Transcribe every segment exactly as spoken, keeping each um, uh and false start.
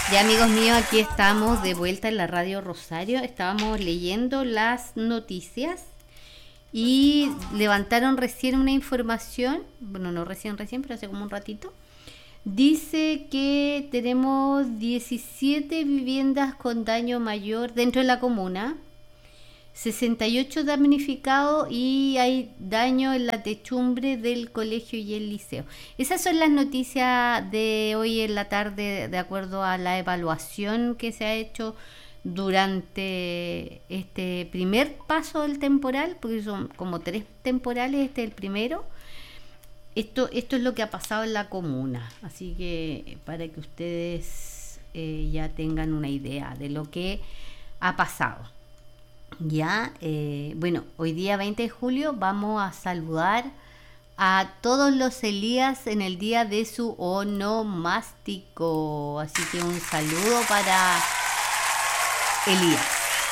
Ya, amigos míos, aquí estamos de vuelta en la Radio Rosario. Estábamos leyendo las noticias y levantaron recién una información, bueno, no recién, recién, pero hace como un ratito. Dice que tenemos diecisiete viviendas con daño mayor dentro de la comuna, sesenta y ocho damnificados y hay daño en la techumbre del colegio y el liceo. Esas son las noticias de hoy en la tarde, de acuerdo a la evaluación que se ha hecho durante este primer paso del temporal, porque son como tres temporales, este es el primero. Esto, esto es lo que ha pasado en la comuna, así que para que ustedes eh, ya tengan una idea de lo que ha pasado. Ya, eh, bueno, hoy día veinte de julio vamos a saludar a todos los Elías en el día de su onomástico. Así que un saludo para Elías.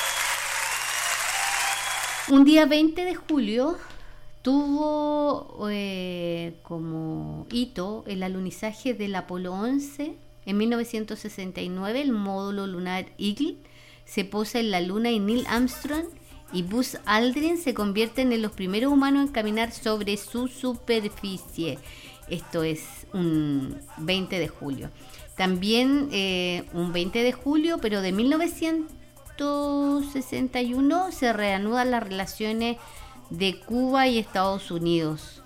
Un día veinte de julio tuvo eh, como hito el alunizaje del Apolo once. En mil novecientos sesenta y nueve el módulo lunar Eagle se posa en la luna y Neil Armstrong y Buzz Aldrin se convierten en los primeros humanos en caminar sobre su superficie. Esto es un veinte de julio. También eh, un veinte de julio, pero de mil novecientos sesenta y uno, se reanudan las relaciones de Cuba y Estados Unidos.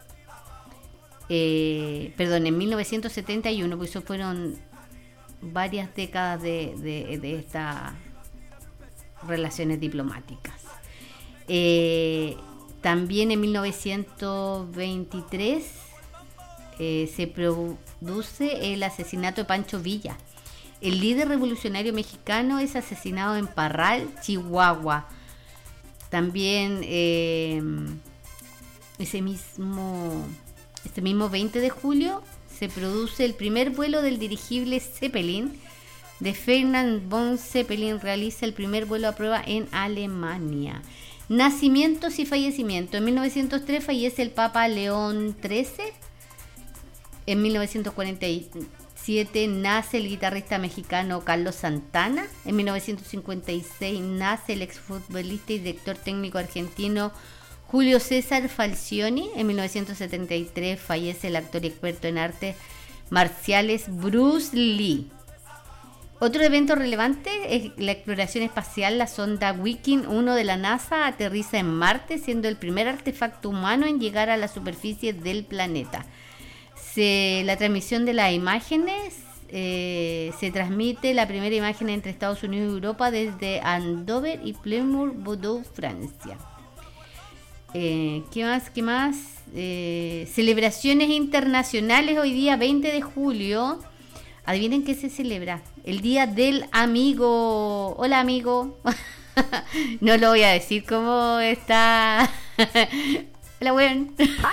Eh, perdón, en mil novecientos setenta y uno, porque eso fueron varias décadas de, de, de esta relaciones diplomáticas. Eh, también en mil novecientos veintitrés eh, se produce el asesinato de Pancho Villa. El líder revolucionario mexicano es asesinado en Parral, Chihuahua. También eh, ese mismo este mismo veinte de julio se produce el primer vuelo del dirigible Zeppelin. De Ferdinand von Zeppelin realiza el primer vuelo a prueba en Alemania. Nacimientos y fallecimientos. En mil novecientos tres fallece el Papa León trece. En mil novecientos cuarenta y siete nace el guitarrista mexicano Carlos Santana. En mil novecientos cincuenta y seis nace el exfutbolista y director técnico argentino Julio César Falcioni. En mil novecientos setenta y tres fallece el actor y experto en artes marciales Bruce Lee. Otro evento relevante es la exploración espacial. La sonda Viking uno de la NASA aterriza en Marte, siendo el primer artefacto humano en llegar a la superficie del planeta. Se, la transmisión de las imágenes eh, se transmite la primera imagen entre Estados Unidos y Europa desde Andover y Plymouth, Bordeaux, Francia. Eh, ¿Qué más? ¿Qué más? Eh, celebraciones internacionales hoy día veinte de julio. Adivinen qué se celebra. El Día del Amigo. Hola, amigo. No lo voy a decir cómo está. Hola, weón.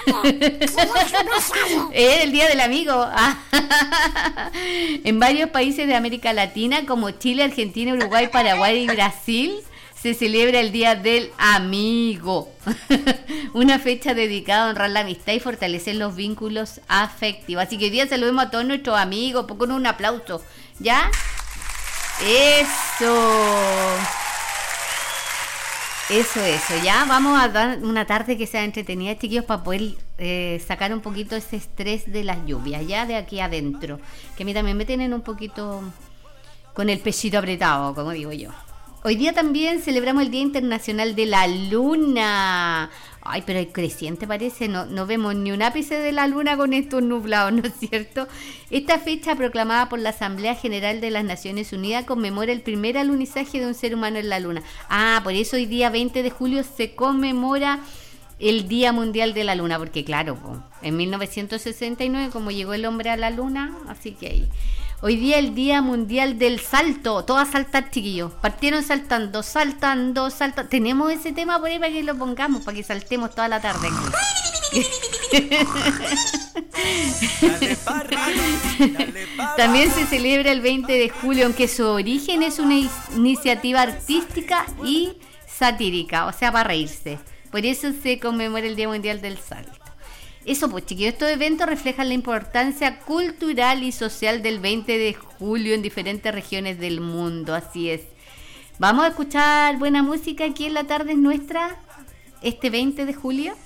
Es el Día del Amigo. En varios países de América Latina, como Chile, Argentina, Uruguay, Paraguay y Brasil, se celebra el Día del Amigo. Una fecha dedicada a honrar la amistad y fortalecer los vínculos afectivos. Así que hoy día saludemos a todos nuestros amigos. Con un aplauso. ¿Ya? Eso. Eso, eso. Ya vamos a dar una tarde que sea entretenida, chiquillos, para poder eh, sacar un poquito ese estrés de las lluvias, ya de aquí adentro. Que a mí también me tienen un poquito con el pechito apretado, como digo yo. Hoy día también celebramos el Día Internacional de la Luna. Ay, pero el creciente parece, no, no vemos ni un ápice de la luna con estos nublados, ¿no es cierto? Esta fecha, proclamada por la Asamblea General de las Naciones Unidas, conmemora el primer alunizaje de un ser humano en la luna. Ah, por eso hoy día veinte de julio se conmemora el Día Mundial de la Luna, porque claro, en mil novecientos sesenta y nueve, como llegó el hombre a la luna, así que ahí... Hoy día el Día Mundial del Salto. Todo a saltar, chiquillos. Partieron saltando, saltando, saltando. Tenemos ese tema por ahí para que lo pongamos, para que saltemos toda la tarde. Dale, parra, dale, también se celebra el veinte de julio, aunque su origen es una iniciativa artística y satírica, o sea, para reírse. Por eso se conmemora el Día Mundial del Salto. Eso pues, chiquillos, estos eventos reflejan la importancia cultural y social del veinte de julio en diferentes regiones del mundo, así es. Vamos a escuchar buena música aquí en La Tarde es Nuestra, este veinte de julio.